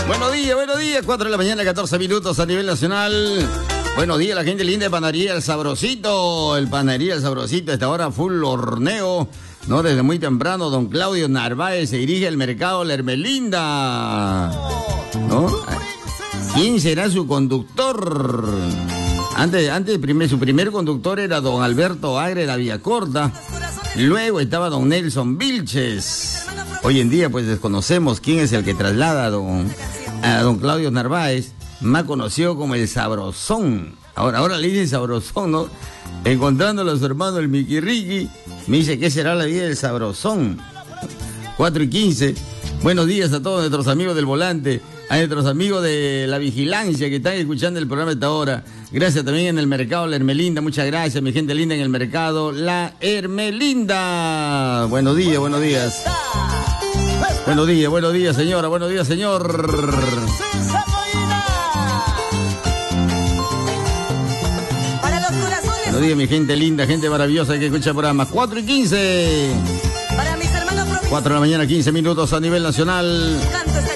Buenos días, 4 de la mañana, 14 minutos a nivel nacional. Buenos días, la gente linda de Panadería El Sabrosito. El Panadería El Sabrosito, esta hora full horneo, ¿no? Desde muy temprano, don Claudio Narváez se dirige al mercado La Hermelinda, ¿no? ¿Quién será su conductor? Su primer conductor era don Alberto Agre de la Villacorta. Luego estaba don Nelson Vilches. Hoy en día, pues, desconocemos quién es el que traslada a don Claudio Narváez, más conocido como el Sabrosón. Ahora le dicen Sabrosón, ¿no? Encontrándolo a su hermano el Mickey Ricky, me dice, ¿qué será la vida del Sabrosón? 4:15. Buenos días a todos nuestros amigos del volante, a nuestros amigos de la vigilancia que están escuchando el programa a esta hora. Gracias también en el mercado La Hermelinda. Muchas gracias, mi gente linda en el mercado La Hermelinda. Buenos días, buenos días. Buenos días, señora. Buenos días, señor. Buenos días, mi gente linda, gente maravillosa que escucha el programa. 4:15. 4 de la mañana, 15 minutos a nivel nacional.